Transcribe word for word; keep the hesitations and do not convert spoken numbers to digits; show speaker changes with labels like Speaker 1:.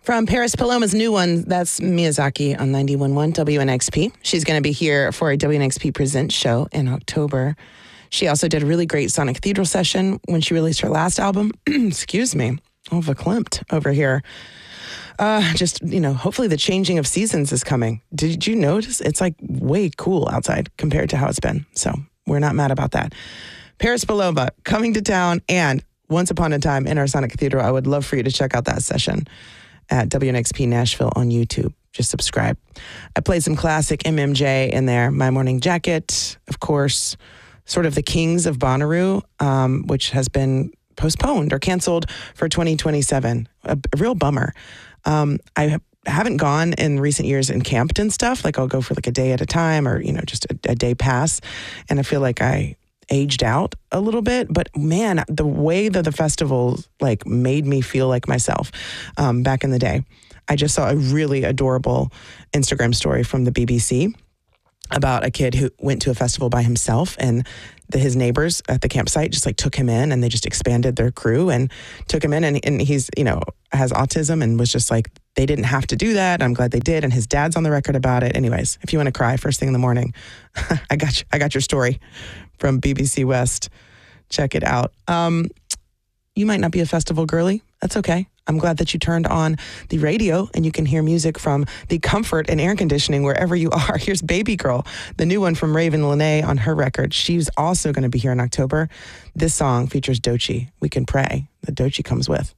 Speaker 1: From Paris Paloma's new one, that's Miyazaki on ninety-one point one W N X P. She's going to be here for a W N X P Presents show in October. She also did a really great Sonic Cathedral session when she released her last album. Excuse me. Oh, verklempt over here. Uh, just, you know, hopefully the changing of seasons is coming. Did you notice? It's like way cool outside compared to how it's been. So we're not mad about that. Paris Paloma coming to town, and Once Upon a Time in our Sonic Cathedral. I would love for you to check out that session at W N X P Nashville on YouTube. Just subscribe. I played some classic M M J in there. My Morning Jacket, of course, sort of the Kings of Bonnaroo, um, which has been postponed or canceled for twenty twenty-seven. A, a real bummer. Um, I haven't gone in recent years and camped and stuff. Like I'll go for like a day at a time or, you know, just a, a day pass. And I feel like I aged out a little bit, but man, the way that the festival like made me feel like myself um, back in the day. I just saw a really adorable Instagram story from the B B C about a kid who went to a festival by himself, and the, his neighbors at the campsite just like took him in, and they just expanded their crew and took him in, and, and he's, you know, has autism and was just like, they didn't have to do that. I'm glad they did. And his dad's on the record about it. Anyways, if you want to cry first thing in the morning, I got you, I got your story from B B C West. Check it out. Um, you might not be a festival girly. That's okay. I'm glad that you turned on the radio and you can hear music from the comfort and air conditioning wherever you are. Here's Baby Girl, the new one from Raven Lene on her record. She's also going to be here in October. This song features Doechii. We Can Pray that Doechii comes with.